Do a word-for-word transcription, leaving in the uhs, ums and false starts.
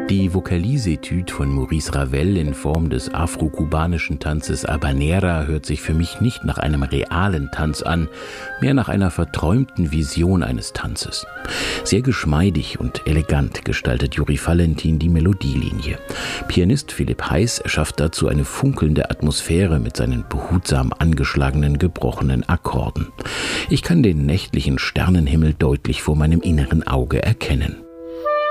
Die Vocalise-Etüde von Maurice Ravel in Form des afro-kubanischen Tanzes Habanera hört sich für mich nicht nach einem realen Tanz an, mehr nach einer verträumten Vision eines Tanzes. Sehr geschmeidig und elegant gestaltet Juri Valentin die Melodielinie. Pianist Philipp Heiß erschafft dazu eine funkelnde Atmosphäre mit seinen behutsam angeschlagenen, gebrochenen Akkorden. Ich kann den nächtlichen Sternenhimmel deutlich vor meinem inneren Auge erkennen.